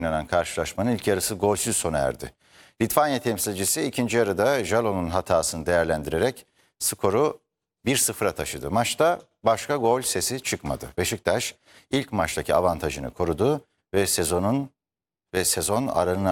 oynanan karşılaşmanın ilk yarısı golsüz sona erdi. Litvanya temsilcisi ikinci yarıda Jalon'un hatasını değerlendirerek skoru 1-0'a taşıdı. Maçta başka gol sesi çıkmadı. Beşiktaş ilk maçtaki avantajını korudu ve sezon aranın